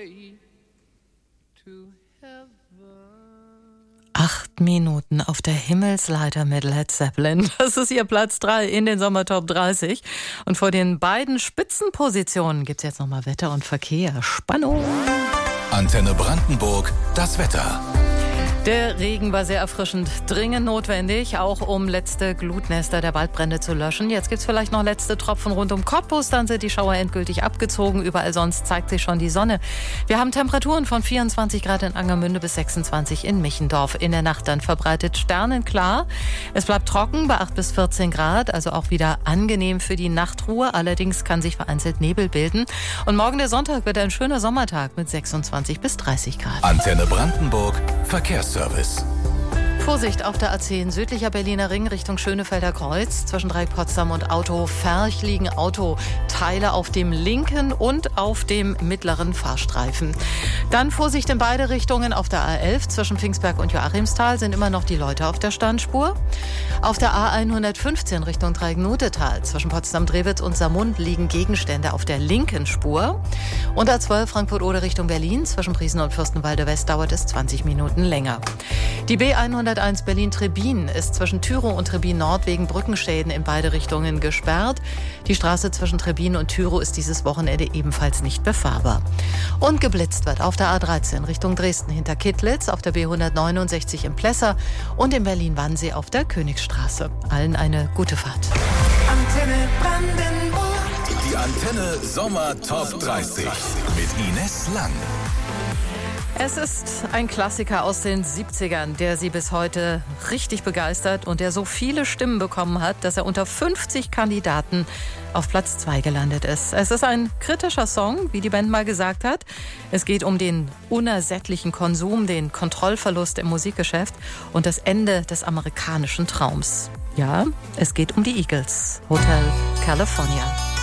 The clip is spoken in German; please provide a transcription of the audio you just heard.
way to heaven. 8 Minuten auf der Himmelsleiter mit Led Zeppelin. Das ist ihr Platz 3 in den Sommertop 30. Und vor den beiden Spitzenpositionen gibt's jetzt nochmal Wetter und Verkehr. Spannung! Antenne Brandenburg, das Wetter. Der Regen war sehr erfrischend, dringend notwendig, auch um letzte Glutnester der Waldbrände zu löschen. Jetzt gibt's vielleicht noch letzte Tropfen rund um Cottbus, dann sind die Schauer endgültig abgezogen. Überall sonst zeigt sich schon die Sonne. Wir haben Temperaturen von 24 Grad in Angermünde bis 26 in Michendorf. In der Nacht dann verbreitet sternenklar. Es bleibt trocken bei 8 bis 14 Grad, also auch wieder angenehm für die Nachtruhe. Allerdings kann sich vereinzelt Nebel bilden. Und morgen der Sonntag wird ein schöner Sommertag mit 26 bis 30 Grad. Antenne Brandenburg, Verkehrsservice. Vorsicht auf der A10 südlicher Berliner Ring Richtung Schönefelder Kreuz. Zwischen Dreieck Potsdam und Autoferch liegen Autoteile auf dem linken und auf dem mittleren Fahrstreifen. Dann Vorsicht in beide Richtungen auf der A11. Zwischen Pfingstberg und Joachimsthal sind immer noch die Leute auf der Standspur. Auf der A115 Richtung Dreieck-Nutetal. Zwischen Potsdam-Drewitz und Saarmund liegen Gegenstände auf der linken Spur. Und A12 Frankfurt-Oder Richtung Berlin. Zwischen Priesen und Fürstenwalde West dauert es 20 Minuten länger. Die B101 Berlin-Trebin ist zwischen Tyrow und Trebin Nord wegen Brückenschäden in beide Richtungen gesperrt. Die Straße zwischen Trebin und Tyrow ist dieses Wochenende ebenfalls nicht befahrbar. Und geblitzt wird auf der A13 Richtung Dresden hinter Kittlitz, auf der B169 in Plesser und in Berlin-Wannsee auf der Königstraße. Allen eine gute Fahrt. Antenne Brandenburg. Die Antenne Sommer Top 30 mit Ines Lang. Es ist ein Klassiker aus den 70ern, der Sie bis heute richtig begeistert und der so viele Stimmen bekommen hat, dass er unter 50 Kandidaten auf Platz 2 gelandet ist. Es ist ein kritischer Song, wie die Band mal gesagt hat. Es geht um den unersättlichen Konsum, den Kontrollverlust im Musikgeschäft und das Ende des amerikanischen Traums. Ja, es geht um die Eagles, Hotel California.